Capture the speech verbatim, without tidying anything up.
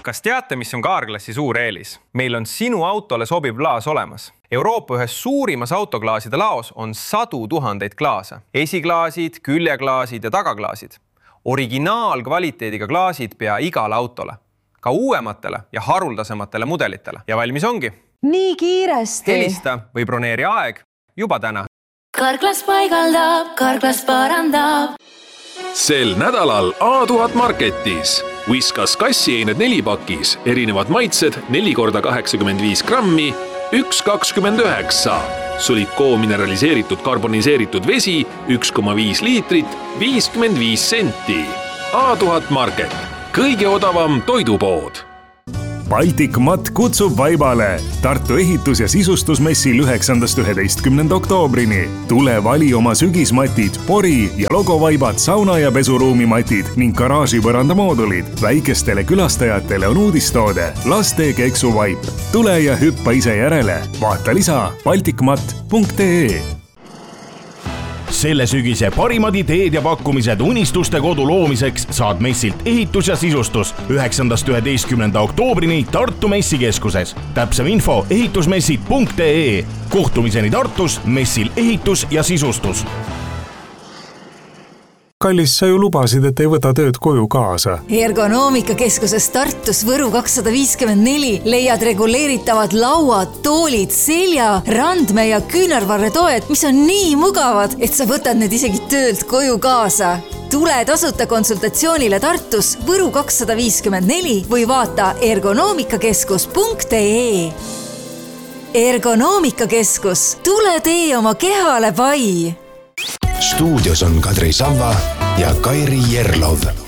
Kas teate, mis on Carglassi suur eelis? Meil on sinu autole sobiv klaas olemas. Euroopa ühes suurimas autoklaaside laos on sadu tuhandeid klaase. Esiklaasid, küljeklaasid ja tagaklaasid. Originaalkvaliteediga klaasid pea igale autole. Ka uuematele ja haruldasematele mudelitele. Ja valmis ongi. Nii kiiresti. Helista või broneeri aeg juba täna. Carglass paigaldab, Carglass parandab. Sel nädalal A tuhat Marketis. Whiskas kassieined nelipakis, erinevad maitsed neli korda kaheksakümmend viis grammi, üks kakskümmend üheksa. Sulikoo mineraliseeritud karboniseeritud vesi, üks koma viis liitrit, viiskümmend viis senti. A tuhat Market. Kõige odavam toidupood. Baltikmat kutsub vaibale Tartu ehitus- ja sisustusmessil üheksandast üheteistkümnenda oktoobrini. Tule vali oma sügismatid, pori- ja logovaibad, sauna- ja pesuruumi matid ning garaaži põrandamoodulid. Väikestele külastajatele on uudistoode laste keksuvaip. Tule ja hüppa ise järele. Vaata lisa baltikmat punkt ee. Selle sügise parimad ideed ja pakkumised unistuste kodu loomiseks saad messilt ehitus ja sisustus üheksandast üheteistkümnenda oktoobrini Tartu messikeskuses. Täpsem info ehitusmessid punkt ee. Kohtumiseni Tartus messil ehitus ja sisustus. Kallis, sa ju lubasid, et ei võta tööd koju kaasa. Ergonoomikakeskuses Tartus Võru kakssada viiskümmend neli leiad reguleeritavad lauad, toolid, selja, randme ja küünarvarretoed, mis on nii mugavad, et sa võtad need isegi töölt koju kaasa. Tule tasuta konsultatsioonile Tartus Võru kakssada viiskümmend neli või vaata ergonoomikakeskus punkt ee. Ergonoomikakeskus. Tule tee oma kehale pai. Stuudios on Kadri Savva ja Kairi Jerlov.